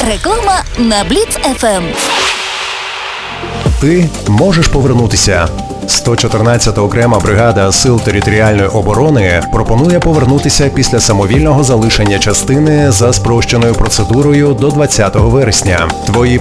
Реклама на Бліц ФМ. Ти можеш повернутися. 114-та окрема бригада Сил територіальної оборони пропонує повернутися після самовільного залишення частини за спрощеною процедурою до 20 вересня. Твої